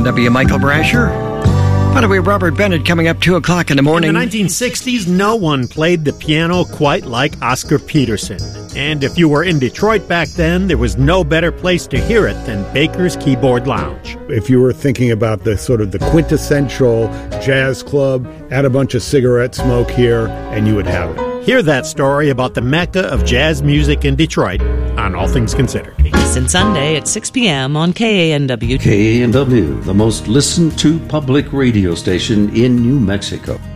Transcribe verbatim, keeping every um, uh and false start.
N W, Michael Brasher. By the way, Robert Bennett coming up two o'clock in the morning. In the nineteen sixties, no one played the piano quite like Oscar Peterson. And if you were in Detroit back then, there was no better place to hear it than Baker's Keyboard Lounge. If you were thinking about the sort of the quintessential jazz club, add a bunch of cigarette smoke here, and you would have it. Hear that story about the mecca of jazz music in Detroit on All Things Considered. Listen Sunday at six p.m. on K A N W. K A N W, the most listened to public radio station in New Mexico.